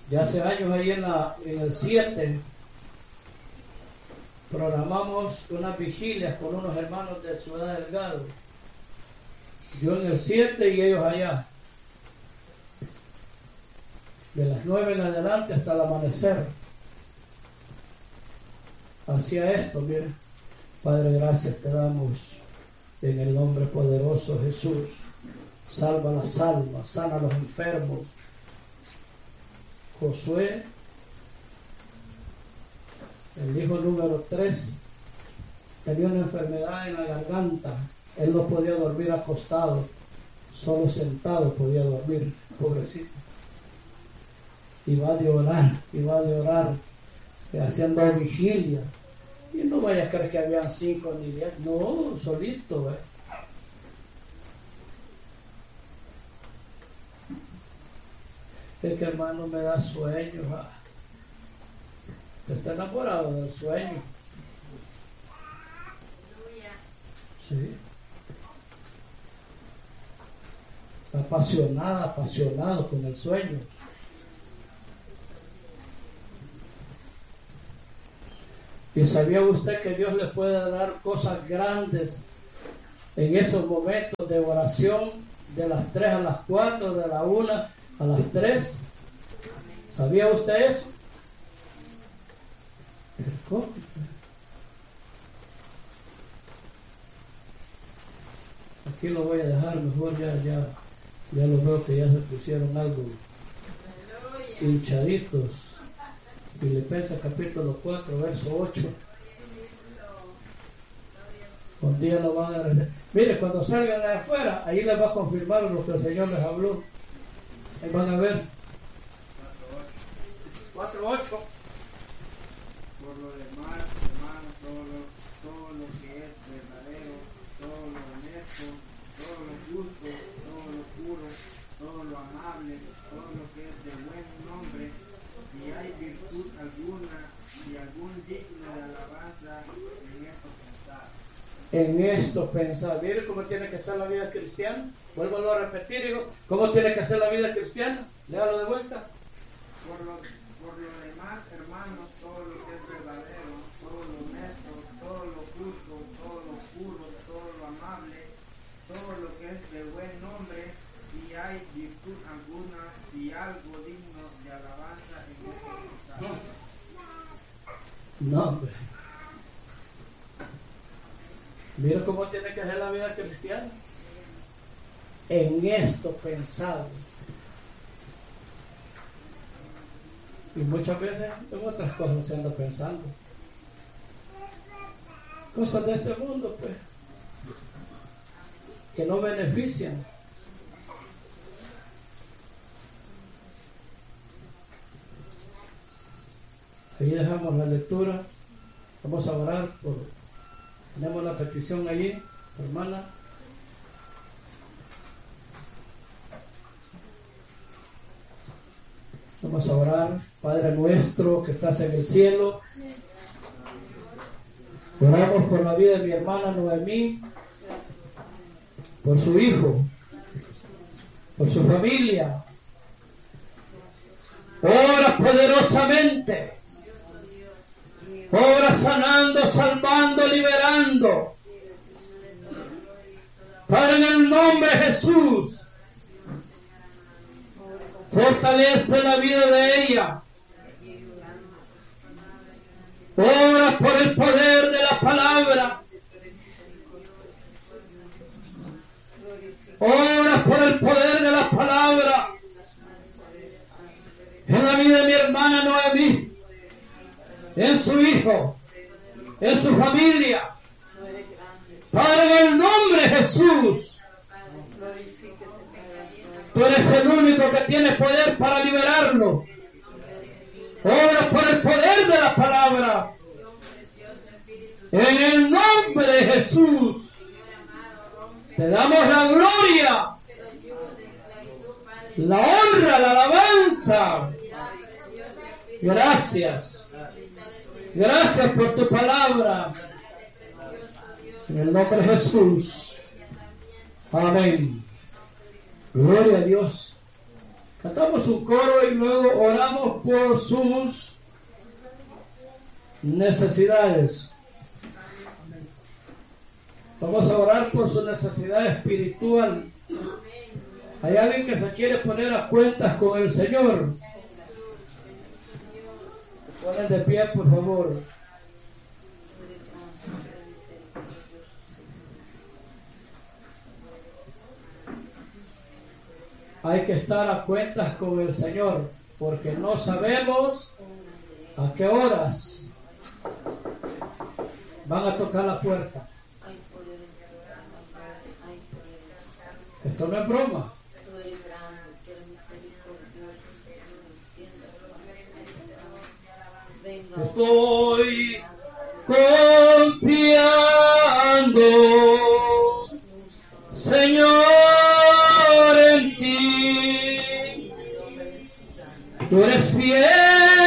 Ya hace años ahí en el 7 programamos unas vigilias con unos hermanos de Ciudad Delgado. Yo en el 7 y ellos allá. De las 9 en adelante hasta el amanecer. Hacía esto, mire. Padre, gracias te damos en el nombre poderoso de Jesús. Salva las almas, sana a los enfermos. Josué, el hijo número 3, tenía una enfermedad en la garganta. Él no podía dormir acostado, solo sentado podía dormir, pobrecito. Iba de orar, haciendo vigilia. Y no vaya a creer que habían 5 ni 10, no, solito, Es que hermano me da sueño. Está enamorado del sueño. Sí. Está apasionado con el sueño. ¿Y sabía usted que Dios le puede dar cosas grandes en esos momentos de oración de las 3 a las 4, de la 1 a las 3? ¿Sabía usted eso? Aquí lo voy a dejar, mejor ya lo veo que ya se pusieron algo hinchaditos. Filipenses capítulo 4, verso 8. Un día lo van a recibir. Mire, cuando salgan de afuera, ahí les va a confirmar lo que el Señor les habló. Ahí van a ver. 4:8. Por lo demás, hermanos, todo lo que es verdadero, todo lo honesto, todo lo justo, todo lo puro, todo lo amable, todo lo que es de buen nombre, si hay virtud alguna y algún digno de alabanza, en esto pensar. Mire cómo tiene que ser la vida cristiana. Vuélvalo a repetir, digo, ¿cómo tiene que ser la vida cristiana? Léalo de vuelta. Por lo demás, hermanos, todo lo que es verdadero, todo lo honesto, todo lo justo, todo lo puro, todo lo amable, todo lo que es de buen nombre, si hay virtud alguna y algo digno de alabanza en este estado. No, hombre. Mira cómo tiene que ser la vida cristiana. En esto pensado. Y muchas veces en otras cosas se anda pensando. Cosas de este mundo, pues, que no benefician. Ahí dejamos la lectura. Vamos a orar tenemos la petición allí, hermana. Vamos a orar. Padre nuestro que estás en el cielo, oramos por la vida de mi hermana Noemí, por su hijo, por su familia. Ora poderosamente, obra sanando, salvando, liberando. Padre, en el nombre de Jesús, fortalece la vida de ella. Ora por el poder de la palabra. Ora por el poder de la palabra en la vida de mi hermana Noemí, en su hijo, en su familia. Padre, en el nombre de Jesús, tú eres el único que tiene poder para liberarlo. Ora por el poder de la palabra. En el nombre de Jesús, te damos la gloria, la honra, la alabanza. Gracias. Gracias por tu palabra. En el nombre de Jesús. Amén. Gloria a Dios. Cantamos un coro y luego oramos por sus necesidades. Vamos a orar por su necesidad espiritual. Hay alguien que se quiere poner a cuentas con el Señor. Ponen de pie, por favor. Hay que estar a cuentas con el Señor, porque no sabemos a qué horas van a tocar la puerta. Esto no es broma. Estoy confiando, Señor, en ti. Tú eres fiel